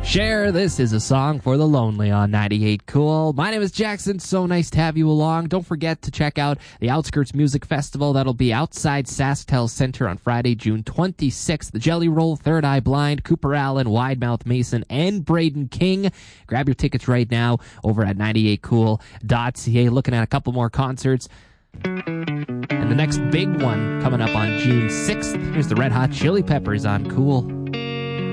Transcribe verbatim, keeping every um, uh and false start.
Share, this is a song for the lonely on ninety-eight Cool. My name is Jackson. So nice to have you along. Don't forget to check out the Outskirts Music Festival. That'll be outside SaskTel Center on Friday, June twenty-sixth. The Jelly Roll, Third Eye Blind, Cooper Allen, Widemouth Mason, and Braden King. Grab your tickets right now over at ninety-eight cool dot c a. Looking at a couple more concerts. And the next big one coming up on June sixth. Here's the Red Hot Chili Peppers on Cool.